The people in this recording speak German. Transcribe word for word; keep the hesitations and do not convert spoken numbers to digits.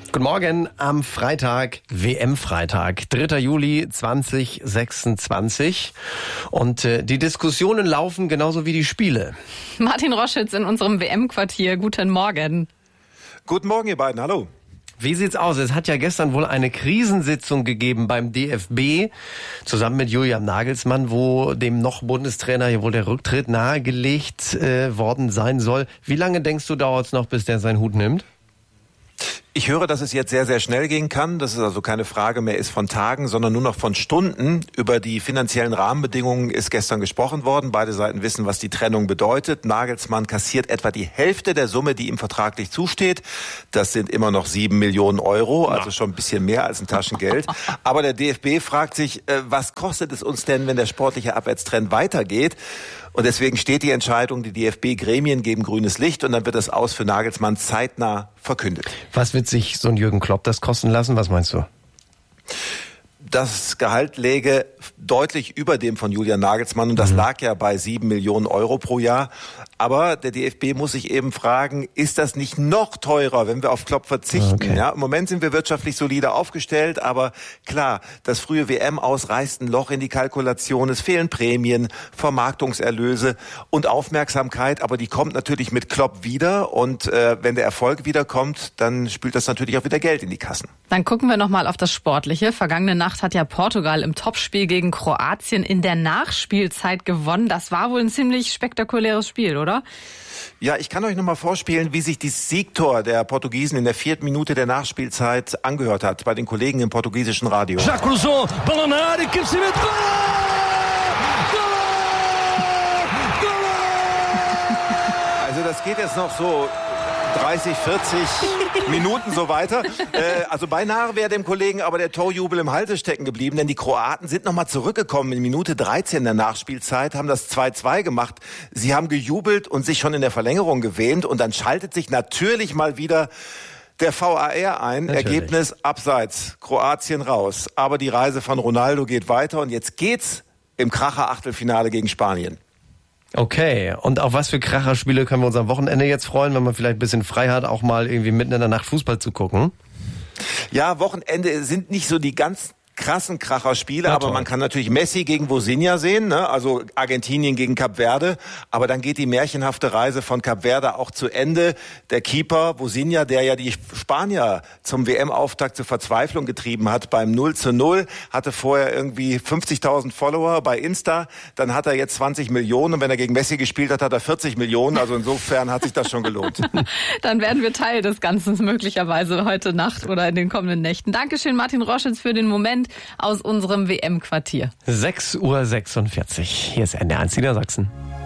Guten Morgen am Freitag, W M-Freitag, dritter Juli zweitausendsechsundzwanzig. Und äh, die Diskussionen laufen genauso wie die Spiele. Martin Roschitz in unserem W M-Quartier. Guten Morgen. Guten Morgen, ihr beiden. Hallo. Wie sieht's aus? Es hat ja gestern wohl eine Krisensitzung gegeben beim D F B, zusammen mit Julian Nagelsmann, wo dem noch Bundestrainer hier wohl der Rücktritt nahegelegt äh, worden sein soll. Wie lange denkst du, dauert's noch, bis der seinen Hut nimmt? Ich höre, dass es jetzt sehr, sehr schnell gehen kann, dass es also keine Frage mehr ist von Tagen, sondern nur noch von Stunden. Über die finanziellen Rahmenbedingungen ist gestern gesprochen worden. Beide Seiten wissen, was die Trennung bedeutet. Nagelsmann kassiert etwa die Hälfte der Summe, die ihm vertraglich zusteht. Das sind immer noch sieben Millionen Euro, also schon ein bisschen mehr als ein Taschengeld. Aber der D F B fragt sich, was kostet es uns denn, wenn der sportliche Abwärtstrend weitergeht? Und deswegen steht die Entscheidung, die D F B-Gremien geben grünes Licht und dann wird das Aus für Nagelsmann zeitnah verkündet. Was wird sich so ein Jürgen Klopp das kosten lassen? Was meinst du? Das Gehalt läge deutlich über dem von Julian Nagelsmann und das mhm. lag ja bei sieben Millionen Euro pro Jahr. Aber der D F B muss sich eben fragen, ist das nicht noch teurer, wenn wir auf Klopp verzichten? Okay. Ja, im Moment sind wir wirtschaftlich solide aufgestellt, aber klar, das frühe W M-Aus reißt ein Loch in die Kalkulation. Es fehlen Prämien, Vermarktungserlöse und Aufmerksamkeit, aber die kommt natürlich mit Klopp wieder und äh, wenn der Erfolg wiederkommt, dann spült das natürlich auch wieder Geld in die Kassen. Dann gucken wir nochmal auf das Sportliche. Vergangene Nacht hat ja Portugal im Topspiel gegen Kroatien in der Nachspielzeit gewonnen. Das war wohl ein ziemlich spektakuläres Spiel, oder? Ja, ich kann euch noch mal vorspielen, wie sich das Siegtor der Portugiesen in der vierten Minute der Nachspielzeit angehört hat bei den Kollegen im portugiesischen Radio. Já cruzou, bola na área, cabeceamento, gol! Also das geht jetzt noch so dreißig, vierzig Minuten so weiter. Äh, also beinahe wäre dem Kollegen aber der Torjubel im Halse stecken geblieben, denn die Kroaten sind nochmal zurückgekommen in Minute dreizehn der Nachspielzeit, haben das zwei zwei gemacht. Sie haben gejubelt und sich schon in der Verlängerung gewähnt und dann schaltet sich natürlich mal wieder der V A R ein. Natürlich. Ergebnis abseits, Kroatien raus. Aber die Reise von Ronaldo geht weiter und jetzt geht's im Kracher-Achtelfinale gegen Spanien. Okay, und auf was für Kracherspiele können wir uns am Wochenende jetzt freuen, wenn man vielleicht ein bisschen frei hat, auch mal irgendwie mitten in der Nacht Fußball zu gucken? Ja, Wochenende sind nicht so die ganz krassen Kracherspiele, ja, aber toll. Man kann natürlich Messi gegen Vozinha sehen, ne? Also Argentinien gegen Kap Verde, aber dann geht die märchenhafte Reise von Kap Verde auch zu Ende. Der Keeper Vozinha, der ja die Spanier zum W M-Auftakt zur Verzweiflung getrieben hat beim null zu null, hatte vorher irgendwie fünfzigtausend Follower bei Insta, dann hat er jetzt zwanzig Millionen und wenn er gegen Messi gespielt hat, hat er vierzig Millionen, also insofern hat sich das schon gelohnt. Dann werden wir Teil des Ganzen möglicherweise heute Nacht oder in den kommenden Nächten. Dankeschön Martin Roschitz für den Moment aus unserem W M-Quartier. sechs Uhr sechsundvierzig. Hier ist N D R eins Niedersachsen.